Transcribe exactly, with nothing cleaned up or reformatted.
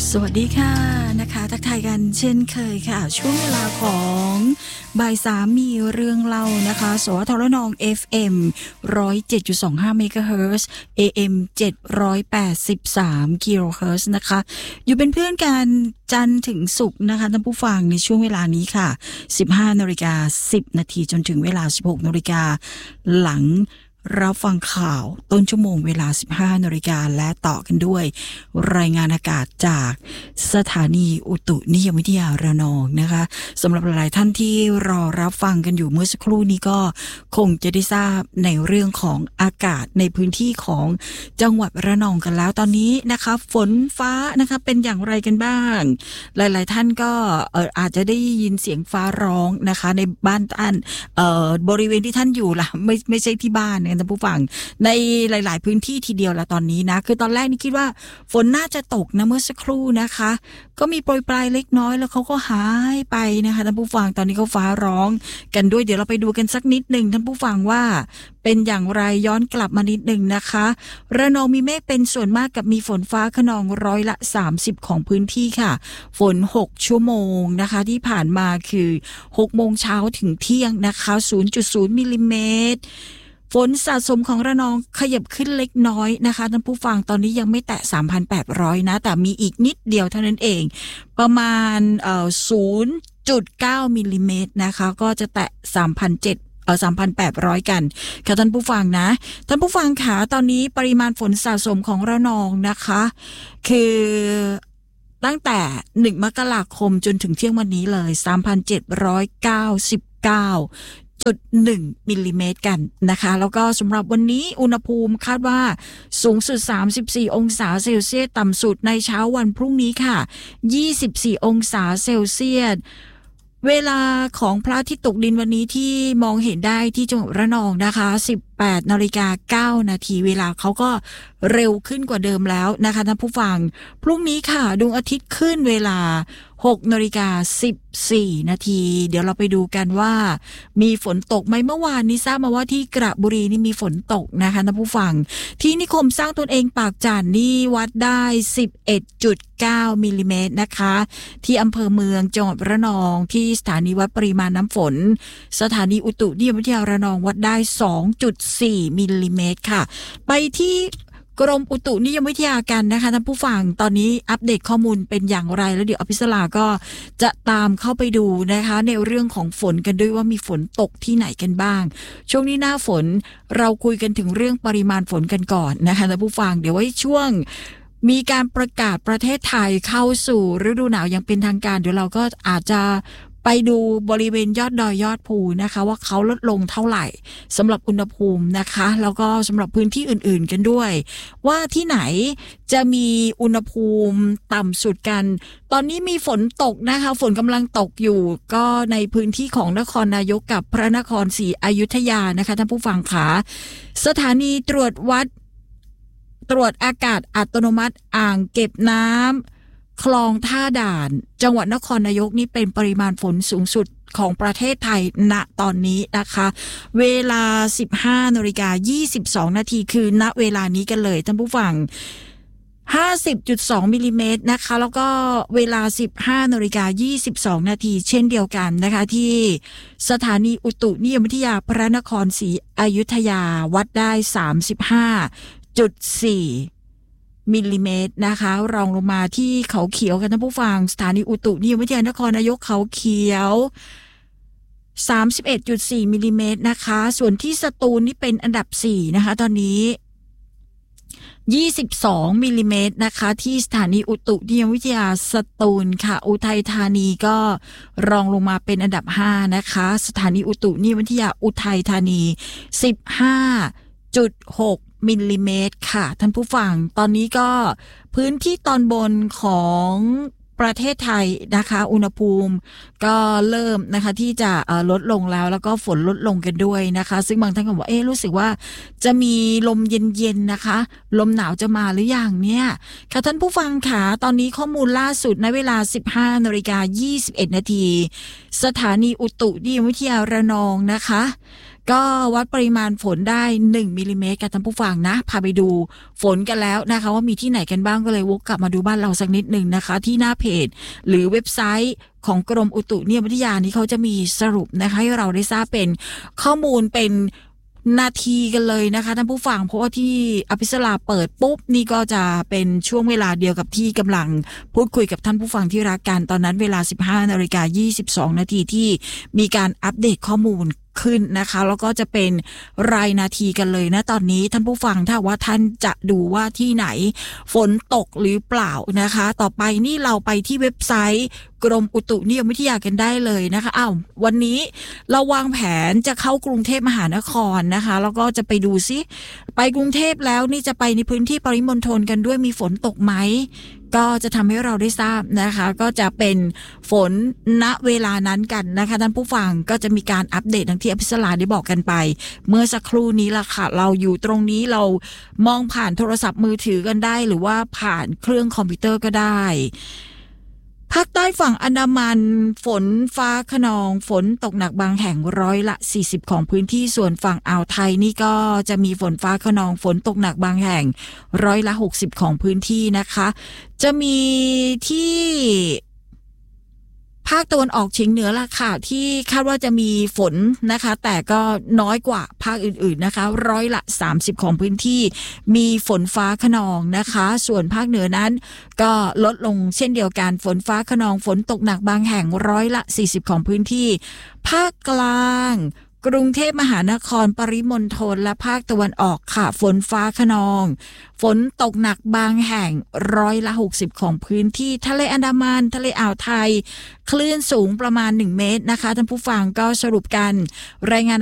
สวัสดีค่ะนะคะทักทายกันเช่นเคยค่ะช่วงเวลาของบ่ายสามมีเรื่องเล่านะคะสวทรนอง เอฟ เอ็ม หนึ่งศูนย์เจ็ดจุดสองห้า เมกะเฮิรตซ์ เอ เอ็ม เจ็ดร้อยแปดสิบสาม กิโลเฮิรตซ์นะคะอยู่เป็นเพื่อนกันจันทร์ถึงศุกร์นะคะท่านผู้ฟังในช่วงเวลานี้ค่ะ สิบห้านาฬิกาสิบนาทีจนถึงเวลา สิบหกนาฬิกาหลังรับฟังข่าวต้นชั่วโมงเวลา สิบห้านาฬิกาและต่อกันด้วยรายงานอากาศจากสถานีอุตุนิยมวิทยาระนองนะคะสำหรับหลายท่านที่รอรับฟังกันอยู่เมื่อสักครู่นี้ก็คงจะได้ทราบในเรื่องของอากาศในพื้นที่ของจังหวัดระนองกันแล้วตอนนี้นะคะฝนฟ้านะคะเป็นอย่างไรกันบ้างหลายๆท่านก็เอ่ออาจจะได้ยินเสียงฟ้าร้องนะคะในบ้านท่านเอ่อบริเวณที่ท่านอยู่ล่ะไม่ไม่ใช่ที่บ้านท่านผู้ฟังในหลายๆพื้นที่ทีเดียวละตอนนี้นะคือตอนแรกนี่คิดว่าฝนน่าจะตกนะเมื่อสักครู่นะคะก็มีโปรยปลายเล็กน้อยแล้วเขาก็หายไปนะคะท่านผู้ฟังตอนนี้เขาฟ้าร้องกันด้วยเดี๋ยวเราไปดูกันสักนิดนึงท่านผู้ฟังว่าเป็นอย่างไรย้อนกลับมานิดนึงนะคะระนองมีเมฆเป็นส่วนมากกับมีฝนฟ้าคะนองร้อยละสามสิบของพื้นที่ค่ะฝนหกชั่วโมงนะคะที่ผ่านมาคือหกโมงเช้าถึงเที่ยงนะคะ ศูนย์จุดศูนย์ มิลลิเมตรฝนสะสมของระนองขยับขึ้นเล็กน้อยนะคะท่านผู้ฟังตอนนี้ยังไม่แตะ สามพันแปดร้อย นะแต่มีอีกนิดเดียวเท่านั้นเองประมาณเอ่อ ศูนย์จุดเก้า มิลลิเมตรนะคะก็จะแตะ สามพันเจ็ดร้อย เอ่อ สามพันแปดร้อย กันค่ะท่านผู้ฟังนะท่านผู้ฟังค่ะตอนนี้ปริมาณฝนสะสมของระนองนะคะคือตั้งแต่หนึ่งมกราคมจนถึงเที่ยงวันนี้เลย สามพันเจ็ดร้อยเก้าสิบเก้าจุดหนึ่ง มิลลิเมตรกันนะคะแล้วก็สำหรับวันนี้อุณหภูมิคาดว่าสูงสุดสามสิบสี่องศาเซลเซียสต่ำสุดในเช้าวันพรุ่งนี้ค่ะยี่สิบสี่องศาเซลเซียสเวลาของพระอาทิตย์ตกดินวันนี้ที่มองเห็นได้ที่จังหวัดระนองนะคะสิบแปดนาฬิกาเก้านาทีเวลาเขาก็เร็วขึ้นกว่าเดิมแล้วนะคะท่านผู้ฟังพรุ่งนี้ค่ะดวงอาทิตย์ขึ้นเวลาหกนาฬิกาสิบสี่นาทีเดี๋ยวเราไปดูกันว่ามีฝนตกไหมเมื่อวานนี้ทราบมาว่าที่กระบุรีนี่มีฝนตกนะคะท่านผู้ฟังที่นิคมสร้างตนเองปากจ่านนี่วัดได้ สิบเอ็ดจุดเก้า มิลลิเมตรนะคะที่อำเภอเมืองจังหวัดระนองที่สถานีวัดปริมาณน้ำฝนสถานีอุตุนิยมวิทยาระนองวัดได้ สองจุดสี่ มิลลิเมตรค่ะไปที่กรมอุตุนิยมวิทยากันนะคะท่านผู้ฟังตอนนี้อัปเดตข้อมูลเป็นอย่างไรแล้วเดี๋ยวอภิสราก็จะตามเข้าไปดูนะคะในเรื่องของฝนกันด้วยว่ามีฝนตกที่ไหนกันบ้างช่วงนี้หน้าฝนเราคุยกันถึงเรื่องปริมาณฝนกันก่อนนะคะท่านผู้ฟังเดี๋ยวไว้ช่วงมีการประกาศประเทศไทยเข้าสู่ฤดูหนาวอย่างเป็นทางการเดี๋ยวเราก็อาจจะไปดูบริเวณยอดดอยยอดภูนะคะว่าเขาลดลงเท่าไหร่สำหรับอุณหภูมินะคะแล้วก็สำหรับพื้นที่อื่นๆกันด้วยว่าที่ไหนจะมีอุณหภูมิต่ำสุดกันตอนนี้มีฝนตกนะคะฝนกำลังตกอยู่ก็ในพื้นที่ของนครนายกกับพระนครศรีอยุธยานะคะท่านผู้ฟังขาสถานีตรวจวัดตรวจอากาศอัตโนมัติอ่างเก็บน้ำคลองท่าด่านจังหวัดนครนายกนี่เป็นปริมาณฝนสูงสุดของประเทศไทยณตอนนี้นะคะเวลา สิบห้านาฬิกายี่สิบสองนาทีคือณเวลานี้กันเลยท่านผู้ฟัง ห้าสิบจุดสอง มิลลิเมตรนะคะแล้วก็เวลา สิบห้านาฬิกายี่สิบสองนาทีเช่นเดียวกันนะคะที่สถานีอุตุนิยมวิทยาพระนครศรีอยุธยาวัดได้ สามสิบห้าจุดสี่มิลลิเมตรนะคะรองลงมาที่เขาเขียวกันท่านผู้ฟังสถานีอุตุนิยมวิทยานครนายกเขาเขียว สามสิบเอ็ดจุดสี่ มิลลิเมตรนะคะส่วนที่สตูลนี่เป็นอันดับสี่นะคะตอนนี้ยี่สิบสองมิลลิเมตรนะคะที่สถานีอุตุนิยมวิทยาสตูลค่ะอุทัยธานีก็รองลงมาเป็นอันดับห้านะคะสถานีอุตุนิยมวิทยาอุทัยธานี สิบห้าจุดหกมิลลิเมตรค่ะท่านผู้ฟังตอนนี้ก็พื้นที่ตอนบนของประเทศไทยนะคะอุณหภูมิก็เริ่มนะคะที่จะลดลงแล้วแล้วก็ฝนลดลงกันด้วยนะคะซึ่งบางท่านก็บอกเอ๊ะรู้สึกว่าจะมีลมเย็นๆนะคะลมหนาวจะมาหรือยังเนี่ยค่ะท่านผู้ฟังค่ะตอนนี้ข้อมูลล่าสุดในเวลา สิบห้านาฬิกายี่สิบเอ็ดนาทีสถานีอุตุนิยมวิทยาระนองนะคะก็วัดปริมาณฝนได้หนึ่งมิลลิเมตรกับท่านผู้ฟังนะพาไปดูฝนกันแล้วนะคะว่ามีที่ไหนกันบ้างก็เลยวกกลับมาดูบ้านเราสักนิดหนึ่งนะคะที่หน้าเพจหรือเว็บไซต์ของกรมอุตุนิยมวิทยานี้เขาจะมีสรุปนะคะให้เราได้ทราบเป็นข้อมูลเป็นนาทีกันเลยนะคะท่านผู้ฟังเพราะว่าที่อภิสราเปิดปุ๊บนี่ก็จะเป็นช่วงเวลาเดียวกับที่กำลังพูดคุยกับท่านผู้ฟังที่รักกันตอนนั้นเวลา สิบห้านาฬิกายี่สิบสองนาทีที่มีการอัปเดตข้อมูลขึ้นนะคะแล้วก็จะเป็นรายนาทีกันเลยนะตอนนี้ท่านผู้ฟังถ้าว่าท่านจะดูว่าที่ไหนฝนตกหรือเปล่านะคะต่อไปนี่เราไปที่เว็บไซต์กรมอุตุนิยมวิทยากันได้เลยนะคะอ้าววันนี้เราวางแผนจะเข้ากรุงเทพมหานครนะคะแล้วก็จะไปดูซิไปกรุงเทพแล้วนี่จะไปในพื้นที่ปริมณฑลกันด้วยมีฝนตกไหมก็จะทำให้เราได้ทราบนะคะก็จะเป็นฝนณเวลานั้นกันนะคะท่านผู้ฟังก็จะมีการอัปเดตดังที่อภิสราได้บอกกันไปเมื่อสักครู่นี้ล่ะค่ะเราอยู่ตรงนี้เรามองผ่านโทรศัพท์มือถือกันได้หรือว่าผ่านเครื่องคอมพิวเตอร์ก็ได้ภาคใต้ฝั่งอันดามันฝนฟ้าคะนองฝนตกหนักบางแห่งร้อยละสี่สิบของพื้นที่ส่วนฝั่งอ่าวไทยนี่ก็จะมีฝนฟ้าคะนองฝนตกหนักบางแห่งร้อยละหกสิบของพื้นที่นะคะจะมีที่ภาคตะวันออกเฉียงเหนือล่ะค่ะที่คาดว่าจะมีฝนนะคะแต่ก็น้อยกว่าภาคอื่นๆนะคะร้อยละสามสิบของพื้นที่มีฝนฟ้าคะนองนะคะส่วนภาคเหนือนั้นก็ลดลงเช่นเดียวกันฝนฟ้าคะนองฝนตกหนักบางแห่งร้อยละสี่สิบของพื้นที่ภาคกลางกรุงเทพมหานครปริมณฑลและภาคตะวันออกค่ะฝนฟ้าคะนองฝนตกหนักบางแห่งร้อยละหกสิบของพื้นที่ทะเลอันดามันทะเลอ่าวไทยคลื่นสูงประมาณหนึ่งเมตรนะคะท่านผู้ฟังก็สรุปกันรายงาน